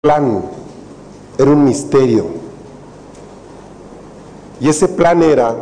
plan, era un misterio. Y ese plan era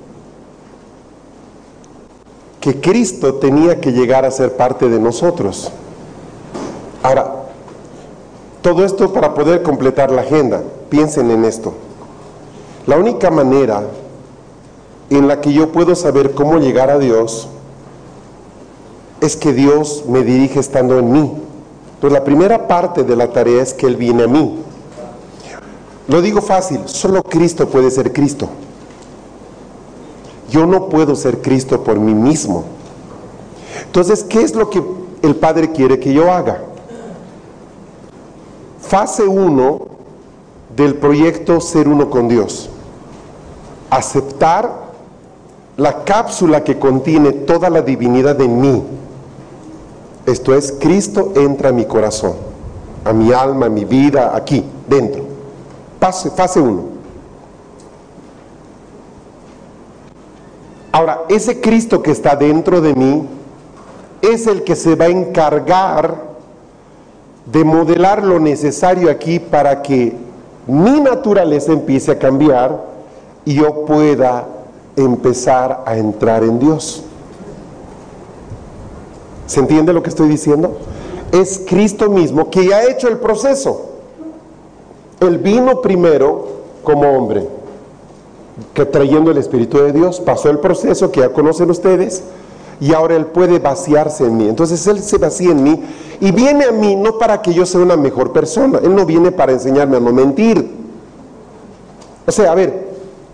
que Cristo tenía que llegar a ser parte de nosotros. Ahora, todo esto para poder completar la agenda. Piensen en esto. La única manera en la que yo puedo saber cómo llegar a Dios es que Dios me dirige estando en mí. Entonces la primera parte de la tarea es que Él viene a mí. Lo digo fácil, solo Cristo puede ser Cristo. Yo no puedo ser Cristo por mí mismo. Entonces, ¿qué es lo que el Padre quiere que yo haga? Fase 1 del proyecto Ser Uno con Dios. Aceptar la cápsula que contiene toda la divinidad en mí. Esto es, Cristo entra a mi corazón, a mi alma, a mi vida, aquí, dentro. Fase 1. Ahora, ese Cristo que está dentro de mí es el que se va a encargar de modelar lo necesario aquí para que mi naturaleza empiece a cambiar y yo pueda empezar a entrar en Dios. ¿Se entiende lo que estoy diciendo? Es Cristo mismo que ya ha hecho el proceso. Él vino primero como hombre, que trayendo el Espíritu de Dios, pasó el proceso que ya conocen ustedes, y ahora Él puede vaciarse en mí. Entonces Él se vacía en mí, y viene a mí no para que yo sea una mejor persona. Él no viene para enseñarme a no mentir. O sea, a ver,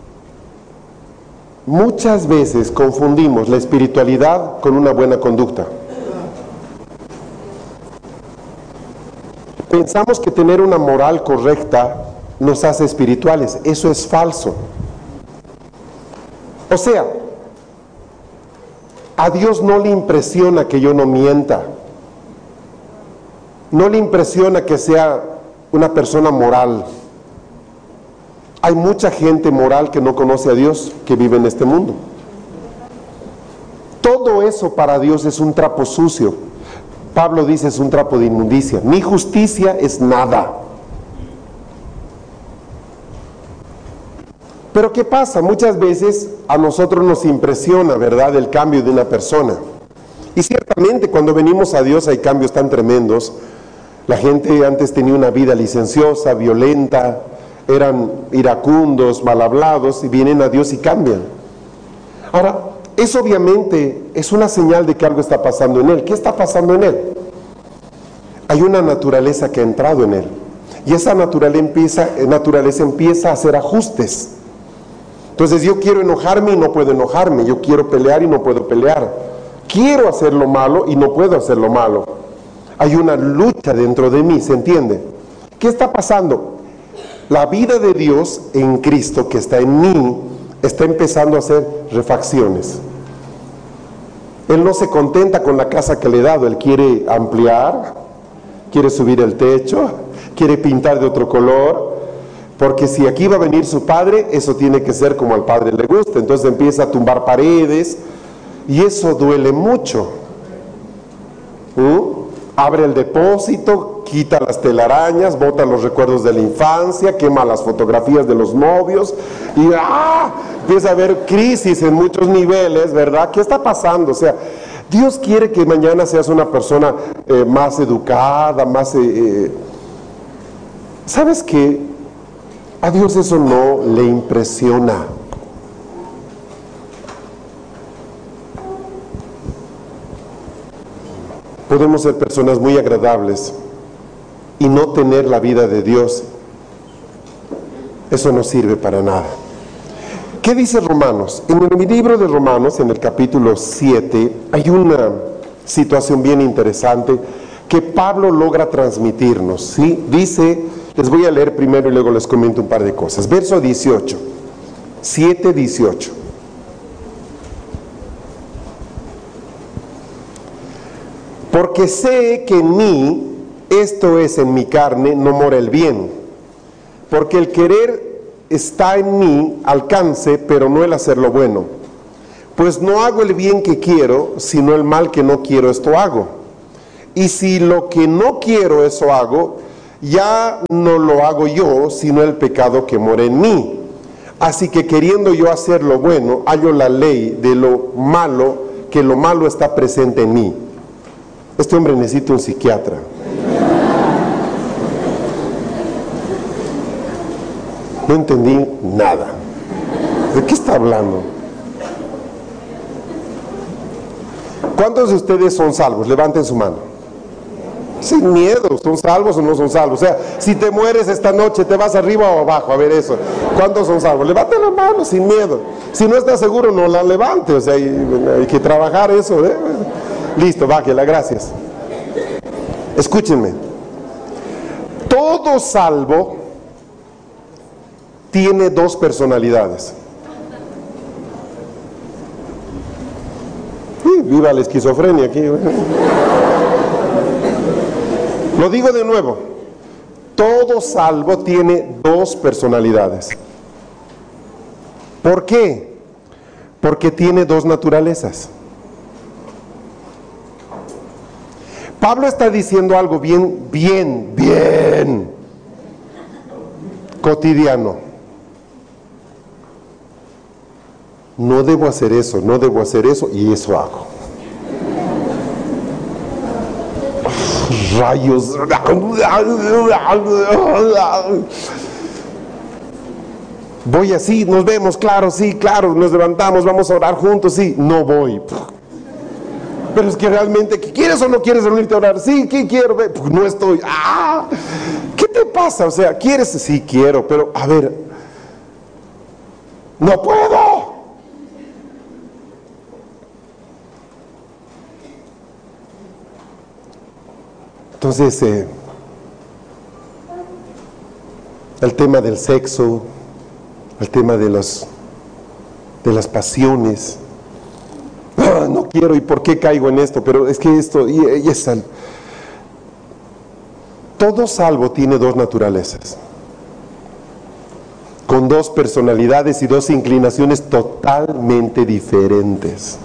muchas veces confundimos la espiritualidad con una buena conducta. Pensamos que tener una moral correcta nos hace espirituales. Eso es falso. O sea, a Dios no le impresiona que yo no mienta. No le impresiona que sea una persona moral. Hay mucha gente moral que no conoce a Dios, que vive en este mundo. Todo eso para Dios es un trapo sucio. Pablo dice, es un trapo de inmundicia. Mi justicia es nada. Pero ¿qué pasa? Muchas veces a nosotros nos impresiona, ¿verdad?, el cambio de una persona. Y ciertamente cuando venimos a Dios hay cambios tan tremendos. La gente antes tenía una vida licenciosa, violenta, eran iracundos, mal hablados, y vienen a Dios y cambian. Ahora, eso obviamente es una señal de que algo está pasando en él. ¿Qué está pasando en él? Hay una naturaleza que ha entrado en él. Y esa naturaleza empieza a hacer ajustes. Entonces yo quiero enojarme y no puedo enojarme. Yo quiero pelear y no puedo pelear. Quiero hacer lo malo y no puedo hacer lo malo. Hay una lucha dentro de mí, ¿se entiende? ¿Qué está pasando? La vida de Dios en Cristo que está en mí está empezando a hacer refacciones. Él no se contenta con la casa que le he dado. Él quiere ampliar, quiere subir el techo, quiere pintar de otro color, porque si aquí va a venir su padre, eso tiene que ser como al padre le gusta. Entonces empieza a tumbar paredes y eso duele mucho. Abre el depósito, quita las telarañas, bota los recuerdos de la infancia, quema las fotografías de los novios y empieza a haber crisis en muchos niveles, ¿verdad? ¿Qué está pasando? O sea, Dios quiere que mañana seas una persona más educada, más... ¿Sabes qué? A Dios eso no le impresiona. Podemos ser personas muy agradables y no tener la vida de Dios. Eso no sirve para nada. ¿Qué dice Romanos? En el libro de Romanos, en el capítulo 7, hay una situación bien interesante que Pablo logra transmitirnos, ¿sí? Dice, les voy a leer primero y luego les comento un par de cosas. Verso 18, 7:18. Porque sé que en mí, esto es en mi carne, no mora el bien. Porque el querer está en mí, alcance, pero no el hacer lo bueno. Pues no hago el bien que quiero, sino el mal que no quiero, esto hago. Y si lo que no quiero, eso hago, ya no lo hago yo, sino el pecado que mora en mí. Así que queriendo yo hacer lo bueno, hallo la ley de lo malo, que lo malo está presente en mí. Este hombre necesita un psiquiatra. No entendí nada. ¿De qué está hablando? ¿Cuántos de ustedes son salvos? Levanten su mano. Sin miedo, ¿son salvos o no son salvos? O sea, si te mueres esta noche, ¿te vas arriba o abajo? A ver eso. ¿Cuántos son salvos? Levanten la mano sin miedo. Si no está seguro, no la levante. O sea, hay que trabajar eso, ¿eh? Listo, bájela, gracias. Escúchenme. Todo salvo tiene dos personalidades. Viva la esquizofrenia aquí. Lo digo de nuevo. Todo salvo tiene dos personalidades. ¿Por qué? Porque tiene dos naturalezas. Pablo está diciendo algo bien cotidiano. No debo hacer eso, no debo hacer eso, y eso hago. Rayos. Voy así, nos vemos, claro, sí, claro, nos levantamos, vamos a orar juntos, sí, no voy. Pero es que realmente, ¿quieres o no quieres reunirte a orar? Sí, ¿qué quiero? Pues no estoy. ¿Qué te pasa? O sea, ¿quieres? Sí, quiero, pero a ver, no puedo. Entonces, el tema del sexo, el tema de las pasiones. No quiero, ¿y por qué caigo en esto? Pero es que esto, y es todo salvo tiene dos naturalezas, con dos personalidades y dos inclinaciones totalmente diferentes.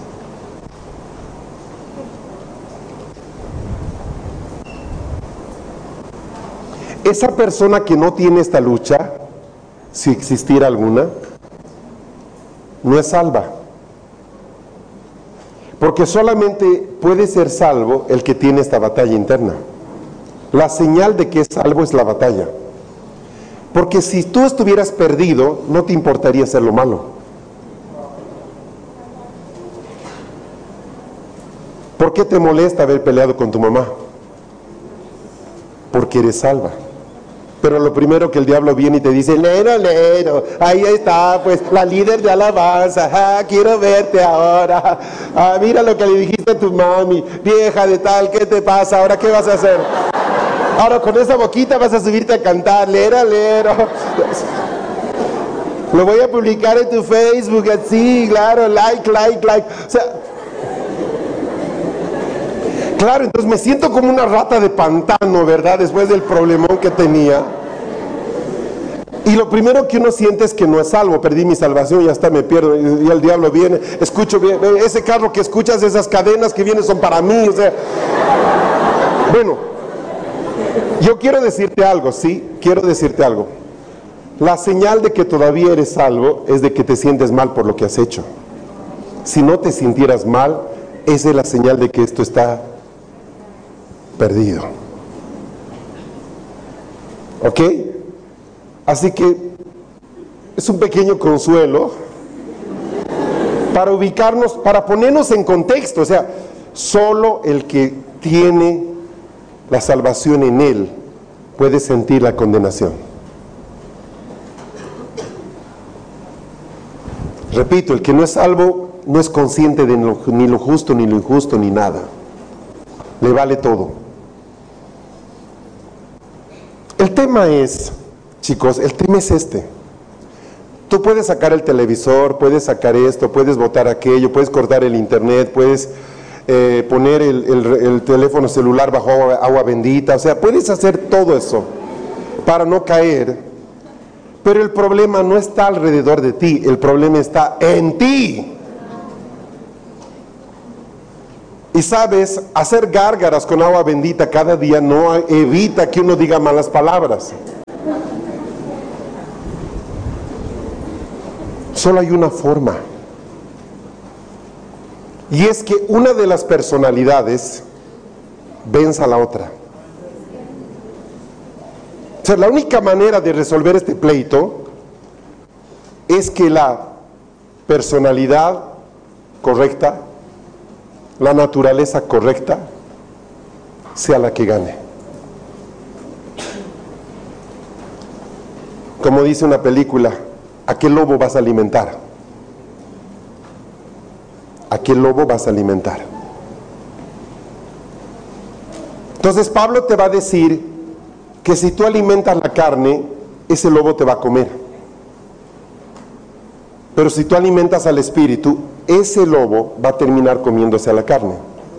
Esa persona que no tiene esta lucha, si existiera alguna, no es salva. Porque solamente puede ser salvo el que tiene esta batalla interna. La señal de que es salvo es la batalla. Porque si tú estuvieras perdido, no te importaría hacer lo malo. ¿Por qué te molesta haber peleado con tu mamá? Porque eres salva. Pero lo primero que el diablo viene y te dice, lero, ahí está, pues, la líder de alabanza, quiero verte ahora, mira lo que le dijiste a tu mami, vieja de tal, ¿qué te pasa? ¿Ahora qué vas a hacer? Ahora con esa boquita vas a subirte a cantar, lero. Lo voy a publicar en tu Facebook, así, claro, like. O sea, claro, entonces me siento como una rata de pantano, ¿verdad? Después del problemón que tenía. Y lo primero que uno siente es que no es salvo. Perdí mi salvación, ya está, me pierdo. Y el diablo viene, escucho bien. Ese carro que escuchas, esas cadenas que vienen son para mí. O sea, bueno, yo quiero decirte algo, ¿sí? Quiero decirte algo. La señal de que todavía eres salvo es de que te sientes mal por lo que has hecho. Si no te sintieras mal, esa es la señal de que esto está perdido. ¿Ok? Así que es un pequeño consuelo para ubicarnos, para ponernos en contexto. O sea, solo el que tiene la salvación en él puede sentir la condenación. Repito, el que no es salvo no es consciente de ni lo justo, ni lo injusto, ni nada. Le vale todo. El tema es, chicos, el tema es este. Tú puedes sacar el televisor, puedes sacar esto, puedes botar aquello, puedes cortar el internet, puedes poner el teléfono celular bajo agua bendita, o sea, puedes hacer todo eso para no caer. Pero el problema no está alrededor de ti, el problema está en ti. Y sabes, hacer gárgaras con agua bendita cada día no evita que uno diga malas palabras. Solo hay una forma. Y es que una de las personalidades venza a la otra. O sea, la única manera de resolver este pleito es que la personalidad correcta, la naturaleza correcta, sea la que gane. Como dice una película, ¿a qué lobo vas a alimentar? ¿A qué lobo vas a alimentar? Entonces Pablo te va a decir que si tú alimentas la carne, ese lobo te va a comer. Pero si tú alimentas al espíritu, ese lobo va a terminar comiéndose a la carne.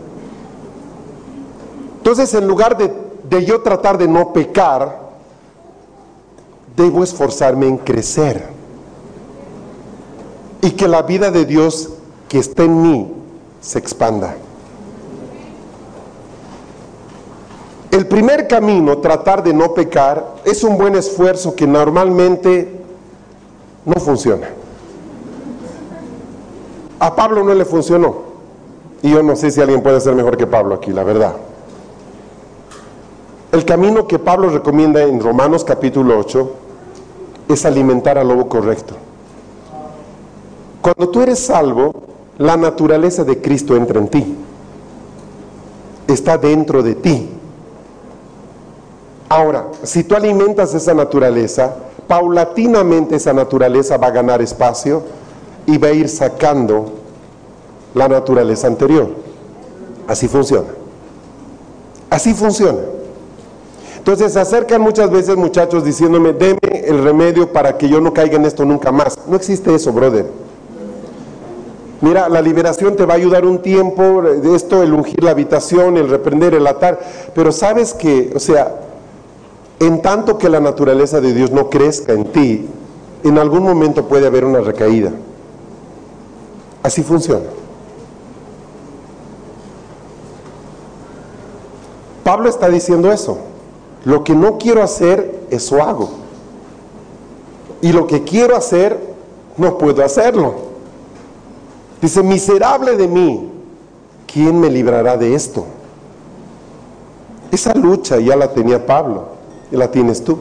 Entonces, en lugar de yo tratar de no pecar, debo esforzarme en crecer. Y que la vida de Dios que está en mí se expanda. El primer camino, tratar de no pecar, es un buen esfuerzo que normalmente no funciona. A Pablo no le funcionó. Y yo no sé si alguien puede ser mejor que Pablo aquí, la verdad. El camino que Pablo recomienda en Romanos capítulo 8 es alimentar al lobo correcto. Cuando tú eres salvo, la naturaleza de Cristo entra en ti. Está dentro de ti. Ahora, si tú alimentas esa naturaleza, paulatinamente esa naturaleza va a ganar espacio y va a ir sacando la naturaleza anterior. Así funciona. Así funciona. Entonces se acercan muchas veces muchachos diciéndome, deme el remedio para que yo no caiga en esto nunca más. No existe eso, brother. Mira, la liberación te va a ayudar un tiempo, de esto, el ungir la habitación, el reprender, el atar, pero sabes que, o sea, en tanto que la naturaleza de Dios no crezca en ti, en algún momento puede haber una recaída. Así funciona. Pablo está diciendo eso. Lo que no quiero hacer, eso hago. Y lo que quiero hacer, no puedo hacerlo. Dice, miserable de mí, ¿quién me librará de esto? Esa lucha ya la tenía Pablo, y la tienes tú.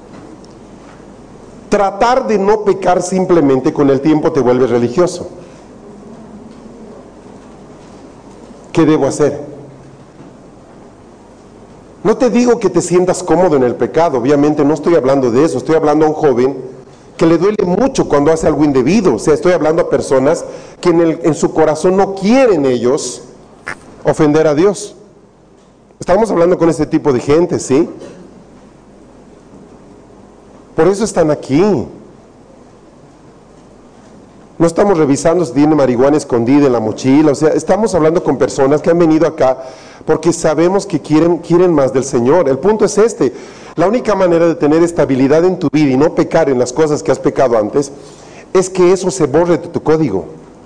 Tratar de no pecar simplemente con el tiempo te vuelve religioso. ¿Qué debo hacer? No te digo que te sientas cómodo en el pecado, obviamente no estoy hablando de eso, estoy hablando a un joven que le duele mucho cuando hace algo indebido. O sea, estoy hablando a personas que en su corazón no quieren ellos ofender a Dios. Estamos hablando con este tipo de gente, ¿sí? Por eso están aquí. No estamos revisando si tiene marihuana escondida en la mochila. O sea, estamos hablando con personas que han venido acá porque sabemos que quieren más del Señor. El punto es este: la única manera de tener estabilidad en tu vida y no pecar en las cosas que has pecado antes es que eso se borre de tu código.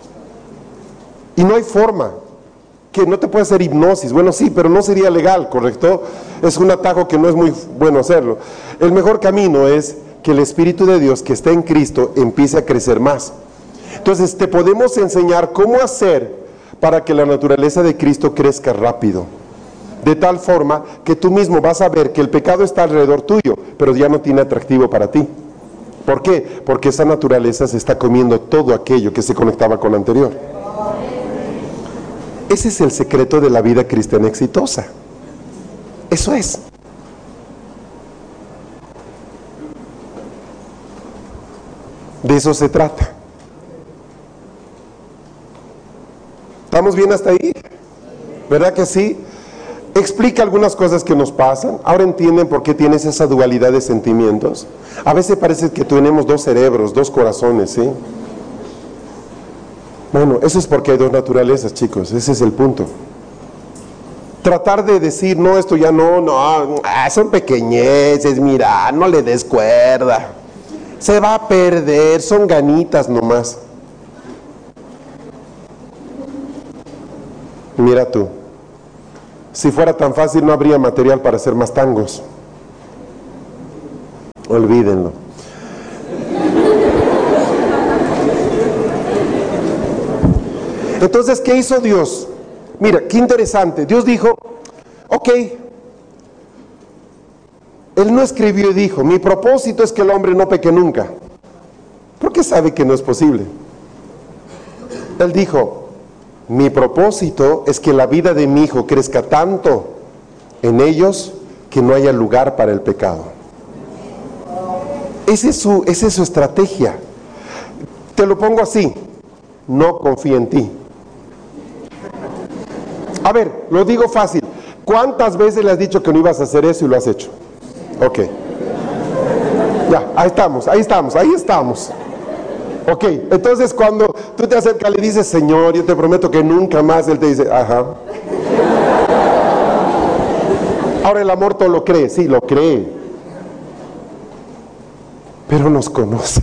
Y no hay forma. Que no te puede hacer hipnosis. Bueno, sí, pero no sería legal, ¿correcto? Es un atajo que no es muy bueno hacerlo. El mejor camino es que el Espíritu de Dios que está en Cristo empiece a crecer más. Entonces te podemos enseñar cómo hacer para que la naturaleza de Cristo crezca rápido, de tal forma que tú mismo vas a ver que el pecado está alrededor tuyo, pero ya no tiene atractivo para ti. ¿Por qué? Porque esa naturaleza se está comiendo todo aquello que se conectaba con la anterior. Ese es el secreto de la vida cristiana exitosa. Eso es. De eso se trata. ¿Estamos bien hasta ahí? ¿Verdad que sí? Explica algunas cosas que nos pasan. Ahora entienden por qué tienes esa dualidad de sentimientos. A veces parece que tenemos dos cerebros, dos corazones, ¿sí? Bueno, eso es porque hay dos naturalezas, chicos. Ese es el punto. Tratar de decir, no, esto ya no, son pequeñeces, mira, no le des cuerda. Se va a perder, son ganitas nomás. Mira tú, si fuera tan fácil no habría material para hacer más tangos. Olvídenlo. Entonces, ¿qué hizo Dios? Mira, qué interesante. Dios dijo, ok. Él no escribió y dijo, mi propósito es que el hombre no peque nunca. Porque sabe que no es posible. Él dijo, mi propósito es que la vida de mi hijo crezca tanto en ellos que no haya lugar para el pecado. Esa es su estrategia. Te lo pongo así, no confía en ti. A ver, lo digo fácil. ¿Cuántas veces le has dicho que no ibas a hacer eso y lo has hecho? Ok. Ya, ahí estamos. Ok, entonces cuando tú te acercas y le dices, Señor, yo te prometo que nunca más, Él te dice, ajá. Ahora el amor todo lo cree, sí, lo cree. Pero nos conoce.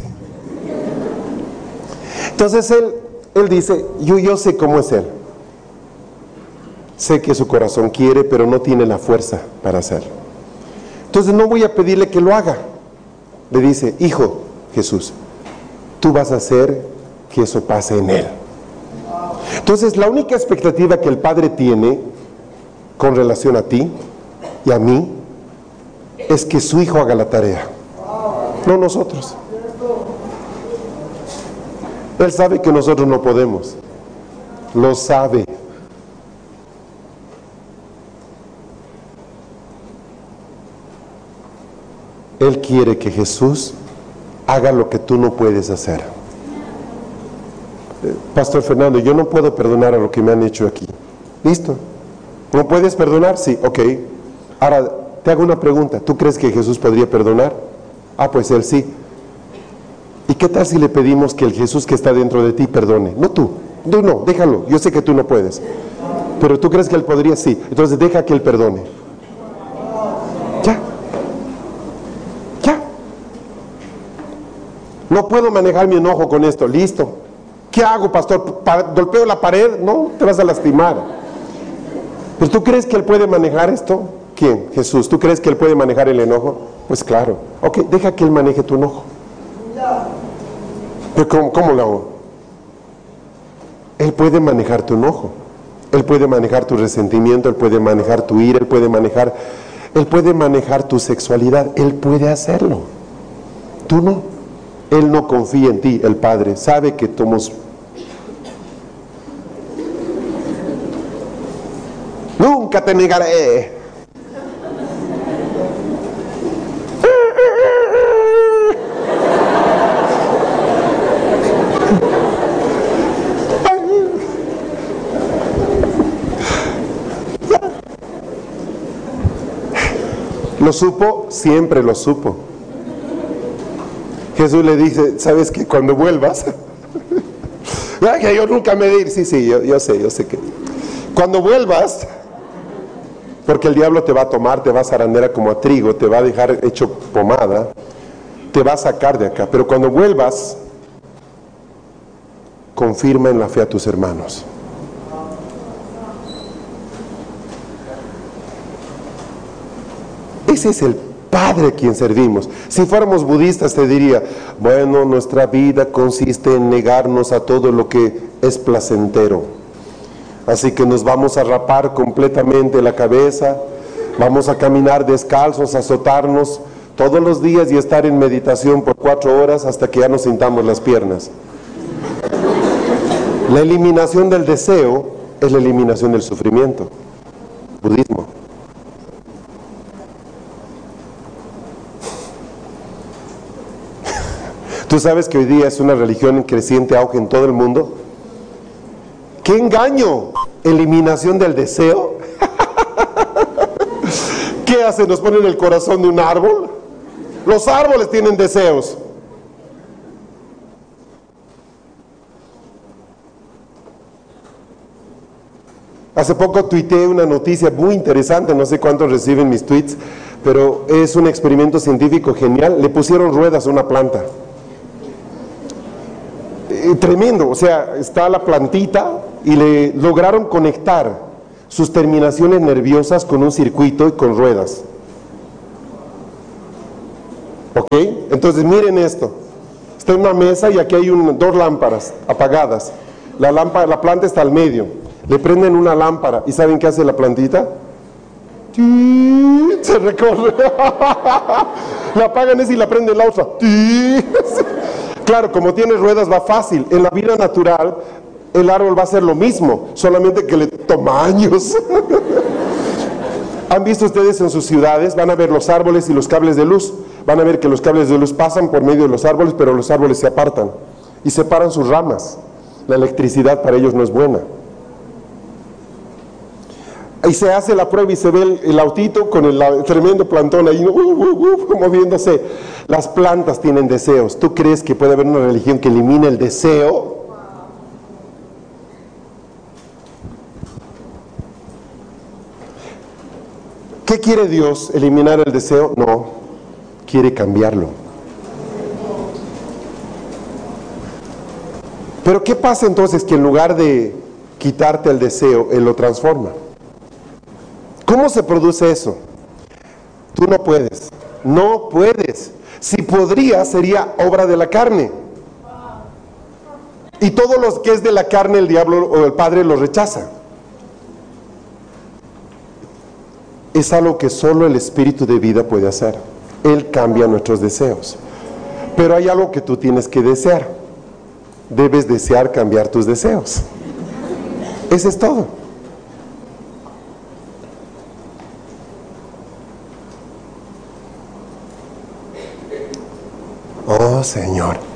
Entonces Él dice, yo sé cómo es Él. Sé que su corazón quiere, pero no tiene la fuerza para hacerlo. Entonces no voy a pedirle que lo haga. Le dice, hijo Jesús, tú vas a hacer que eso pase en él. Entonces la única expectativa que el Padre tiene con relación a ti y a mí es que su hijo haga la tarea, no nosotros. Él sabe que nosotros no podemos, lo sabe. Él quiere que Jesús haga lo que tú no puedes hacer. Pastor Fernando, yo no puedo perdonar a lo que me han hecho aquí. ¿Listo? ¿No puedes perdonar? Sí, ok. Ahora, te hago una pregunta. ¿Tú crees que Jesús podría perdonar? Ah, pues Él sí. ¿Y qué tal si le pedimos que el Jesús que está dentro de ti perdone? No tú. No, déjalo. Yo sé que tú no puedes. Pero ¿tú crees que Él podría? Sí. Entonces deja que Él perdone. Ya. No puedo manejar mi enojo con esto. Listo. ¿Qué hago, pastor? ¿Golpeo la pared? No, te vas a lastimar. ¿Pero tú crees que Él puede manejar esto? ¿Quién? Jesús. ¿Tú crees que Él puede manejar el enojo? Pues claro. Ok, deja que Él maneje tu enojo. ¿Pero cómo lo hago? Él puede manejar tu enojo. Él puede manejar tu resentimiento. Él puede manejar tu ira. Él puede manejar tu sexualidad. Él puede hacerlo. Tú no. Él no confía en ti, el Padre, sabe que somos... Nunca te negaré. ¿Lo supo? Siempre lo supo. Jesús le dice, ¿sabes qué? Cuando vuelvas, que yo nunca me de ir, sí, yo sé que cuando vuelvas, porque el diablo te va a tomar, te va a zarandear como a trigo, te va a dejar hecho pomada, te va a sacar de acá, pero cuando vuelvas, confirma en la fe a tus hermanos. Ese es el Padre a quien servimos. Si fuéramos budistas te diría, bueno, nuestra vida consiste en negarnos a todo lo que es placentero. Así que nos vamos a rapar completamente la cabeza, vamos a caminar descalzos, a azotarnos todos los días y estar en meditación por 4 horas hasta que ya nos sintamos las piernas. La eliminación del deseo es la eliminación del sufrimiento. Budismo. ¿Tú sabes que hoy día es una religión en creciente auge en todo el mundo? ¡Qué engaño! Eliminación del deseo. ¿Qué hace? ¿Nos ponen el corazón de un árbol? Los árboles tienen deseos. Hace poco tuiteé una noticia muy interesante, no sé cuántos reciben mis tweets, pero es un experimento científico genial. Le pusieron ruedas a una planta. Tremendo, o sea, está la plantita y le lograron conectar sus terminaciones nerviosas con un circuito y con ruedas. ¿Ok? Entonces miren esto. Está en una mesa y aquí hay dos lámparas apagadas. La planta está al medio. Le prenden una lámpara y ¿saben qué hace la plantita? Se recorre. La apagan esa y la prenden la otra. Claro, como tiene ruedas va fácil. En la vida natural el árbol va a hacer lo mismo, solamente que le toma años. ¿Han visto ustedes en sus ciudades? Van a ver los árboles y los cables de luz. Van a ver que los cables de luz pasan por medio de los árboles, pero los árboles se apartan y separan sus ramas. La electricidad para ellos no es buena. Y se hace la prueba y se ve el autito con el tremendo plantón ahí moviéndose. Las plantas tienen deseos. ¿Tú crees que puede haber una religión que elimine el deseo? ¿Qué quiere Dios? ¿Eliminar el deseo? No, quiere cambiarlo. Pero ¿qué pasa entonces que en lugar de quitarte el deseo, Él lo transforma? ¿Cómo se produce eso? Tú no puedes, no puedes. Si podría, sería obra de la carne. Y todo lo que es de la carne, el diablo o el padre lo rechaza. Es algo que solo el espíritu de vida puede hacer. Él cambia nuestros deseos. Pero hay algo que tú tienes que desear. Debes desear cambiar tus deseos. Eso es todo. Oh, Señor.